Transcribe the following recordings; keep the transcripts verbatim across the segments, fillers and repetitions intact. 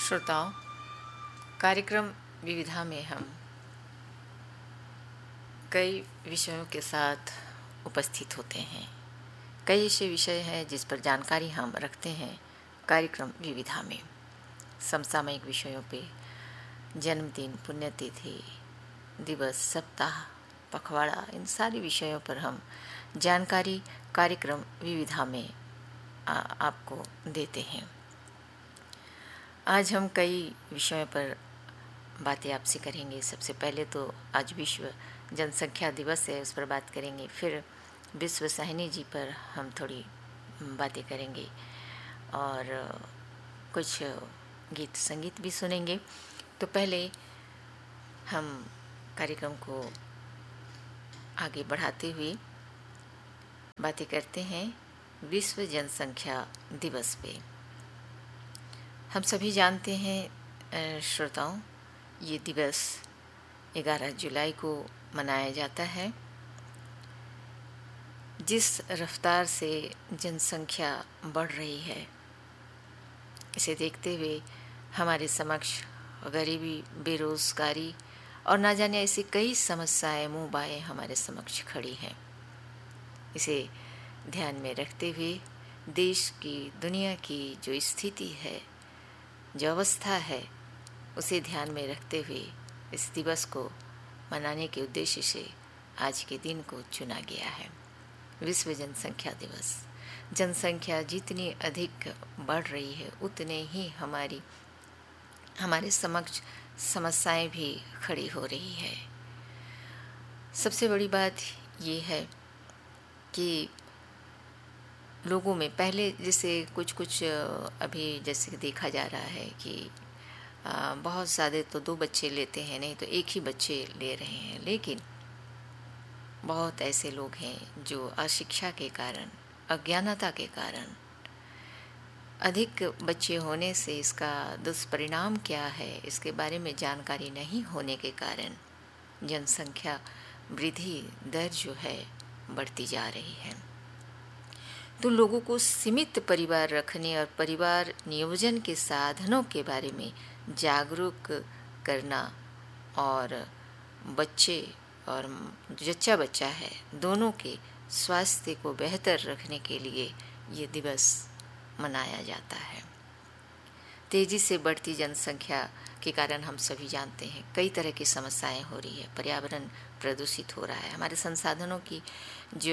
श्रोताओं, कार्यक्रम विविधा में हम कई विषयों के साथ उपस्थित होते हैं। कई ऐसे विषय हैं जिस पर जानकारी हम रखते हैं कार्यक्रम विविधा में। समसामयिक विषयों पे जन्मदिन, पुण्यतिथि, दिवस, सप्ताह, पखवाड़ा, इन सारी विषयों पर हम जानकारी कार्यक्रम विविधा में आ, आपको देते हैं। आज हम कई विषयों पर बातें आपसे करेंगे। सबसे पहले तो आज विश्व जनसंख्या दिवस है, उस पर बात करेंगे। फिर विश्व सहानी जी पर हम थोड़ी बातें करेंगे और कुछ गीत संगीत भी सुनेंगे। तो पहले हम कार्यक्रम को आगे बढ़ाते हुए बातें करते हैं विश्व जनसंख्या दिवस पे। हम सभी जानते हैं श्रोताओं, ये दिवस ग्यारह जुलाई को मनाया जाता है। जिस रफ्तार से जनसंख्या बढ़ रही है, इसे देखते हुए हमारे समक्ष गरीबी, बेरोजगारी और ना जाने ऐसी कई समस्याएं मुँह बाएं हमारे समक्ष खड़ी हैं। इसे ध्यान में रखते हुए देश की, दुनिया की जो स्थिति है, जो अवस्था है, उसे ध्यान में रखते हुए इस दिवस को मनाने के उद्देश्य से आज के दिन को चुना गया है, विश्व जनसंख्या दिवस। जनसंख्या जितनी अधिक बढ़ रही है, उतने ही हमारी हमारे समक्ष समस्याएं भी खड़ी हो रही है। सबसे बड़ी बात ये है कि लोगों में पहले जैसे कुछ कुछ अभी जैसे देखा जा रहा है कि बहुत ज़्यादा तो दो बच्चे लेते हैं, नहीं तो एक ही बच्चे ले रहे हैं। लेकिन बहुत ऐसे लोग हैं जो अशिक्षा के कारण, अज्ञानता के कारण, अधिक बच्चे होने से इसका दुष्परिणाम क्या है, इसके बारे में जानकारी नहीं होने के कारण जनसंख्या वृद्धि दर जो है बढ़ती जा रही है। तो लोगों को सीमित परिवार रखने और परिवार नियोजन के साधनों के बारे में जागरूक करना और बच्चे और जच्चा बच्चा है, दोनों के स्वास्थ्य को बेहतर रखने के लिए ये दिवस मनाया जाता है। तेजी से बढ़ती जनसंख्या के कारण हम सभी जानते हैं कई तरह की समस्याएं हो रही है। पर्यावरण प्रदूषित हो रहा है, हमारे संसाधनों की जो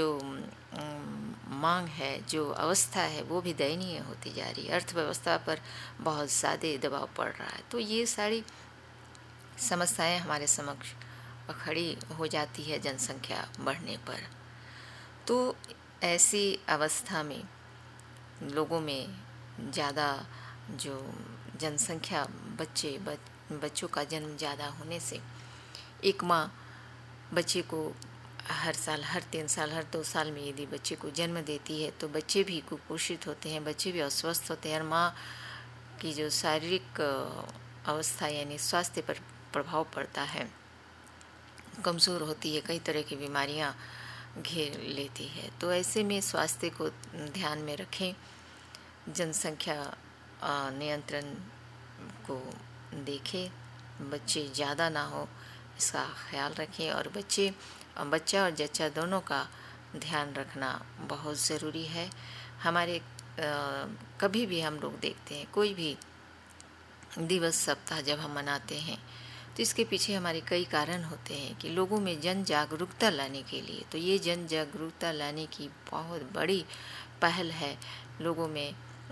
मांग है, जो अवस्था है, वो भी दयनीय होती जा रही है। अर्थव्यवस्था पर बहुत ज़्यादा दबाव पड़ रहा है। तो ये सारी समस्याएं हमारे समक्ष खड़ी हो जाती है जनसंख्या बढ़ने पर। तो ऐसी अवस्था में लोगों में ज़्यादा जो जनसंख्या, बच्चे बच, बच्चों का जन्म ज़्यादा होने से एक माँ बच्चे को हर साल, हर तीन साल, हर दो साल में यदि बच्चे को जन्म देती है तो बच्चे भी कुपोषित होते हैं, बच्चे भी अस्वस्थ होते हैं और माँ की जो शारीरिक अवस्था यानी स्वास्थ्य पर प्रभाव पड़ता है, कमज़ोर होती है, कई तरह की बीमारियाँ घेर लेती है। तो ऐसे में स्वास्थ्य को ध्यान में रखें, जनसंख्या नियंत्रण को देखें, बच्चे ज़्यादा ना हो इसका ख्याल रखें और बच्चे बच्चा और जच्चा दोनों का ध्यान रखना बहुत ज़रूरी है। हमारे आ, कभी भी हम लोग देखते हैं कोई भी दिवस, सप्ताह जब हम मनाते हैं तो इसके पीछे हमारे कई कारण होते हैं कि लोगों में जन जागरूकता लाने के लिए। तो ये जन जागरूकता लाने की बहुत बड़ी पहल है लोगों में।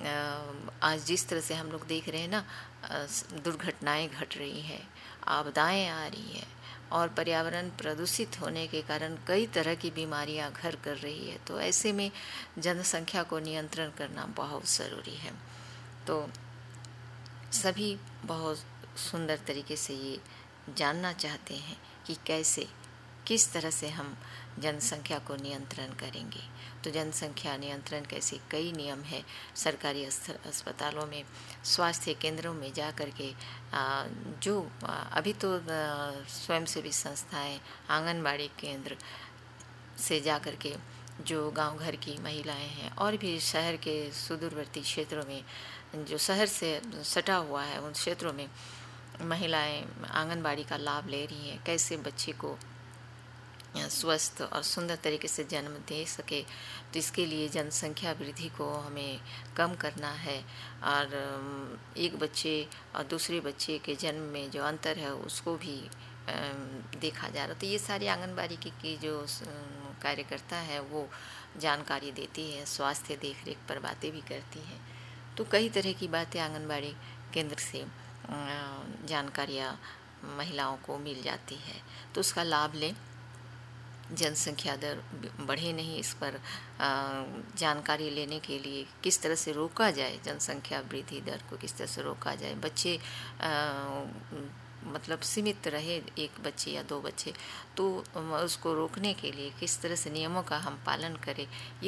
आज जिस तरह से हम लोग देख रहे हैं ना, दुर्घटनाएं घट रही हैं, आपदाएं आ रही हैं और पर्यावरण प्रदूषित होने के कारण कई तरह की बीमारियां घर कर रही है। तो ऐसे में जनसंख्या को नियंत्रण करना बहुत ज़रूरी है। तो सभी बहुत सुंदर तरीके से ये जानना चाहते हैं कि कैसे, किस तरह से हम जनसंख्या को नियंत्रण करेंगे। तो जनसंख्या नियंत्रण कैसे कई नियम है। सरकारी अस्पतालों में, स्वास्थ्य केंद्रों में जा कर के जो अभी तो स्वयंसेवी संस्थाएं, आंगनबाड़ी केंद्र से जा कर के जो गांव घर की महिलाएं हैं और भी शहर के सुदूरवर्ती क्षेत्रों में जो शहर से सटा हुआ है उन क्षेत्रों में महिलाएं आंगनबाड़ी का लाभ ले रही हैं, कैसे बच्चे को स्वस्थ और सुंदर तरीके से जन्म दे सके। तो इसके लिए जनसंख्या वृद्धि को हमें कम करना है और एक बच्चे और दूसरे बच्चे के जन्म में जो अंतर है उसको भी देखा जा रहा। तो ये सारी आंगनबाड़ी की, की जो कार्यकर्ता है वो जानकारी देती है, स्वास्थ्य देख रेख पर बातें भी करती है। तो कई तरह की बातें आंगनबाड़ी केंद्र से जानकारियाँ महिलाओं को मिल जाती है। तो उसका लाभ लें। जनसंख्या दर बढ़े नहीं, इस पर जानकारी लेने के लिए किस तरह से रोका जाए, जनसंख्या वृद्धि दर को किस तरह से रोका जाए, बच्चे आ, मतलब सीमित रहे एक बच्चे या दो बच्चे, तो उसको रोकने के लिए किस तरह से नियमों का हम पालन करें, ये